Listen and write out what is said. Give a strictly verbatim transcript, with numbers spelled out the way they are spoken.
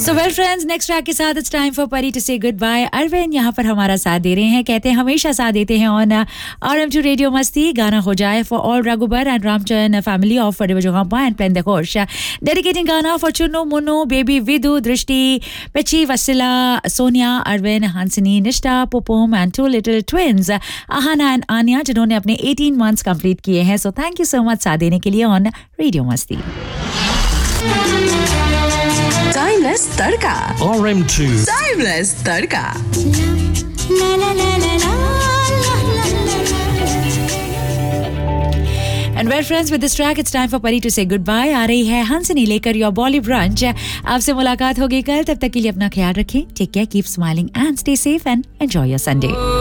So well friends, next track के साथ it's time for Pari to say goodbye. Arvind यहाँ पर हमारा साथ दे रहे हैं, कहते हैं हमेशा साथ देते हैं on R M two Radio मस्ती. गाना हो जाए for all Raghubar and Ramcharan family of Rivajogamba and Pendekosh. Dedicating गाना for Chunu, Munu, Baby Vidu, Drishti, Pechi, Vasila, Sonia, Arvind, Hansini, Nishta, Popom and two little twins, Ahana and Anya, जिन्होंने अपने eighteen months complete किए हैं. So thank you so much साथ देने के लिए on Radio मस्ती. Timeless Tadka. R M two. Timeless Tadka. La la la la la la la. And well friends, with this track it's time for Pari to say goodbye. आ रही है हंसनी लेकर your Bolly brunch. आपसे मुलाकात होगी कल, तब तक के लिए अपना ख्याल रखें. Take care, keep smiling and stay safe and enjoy your Sunday.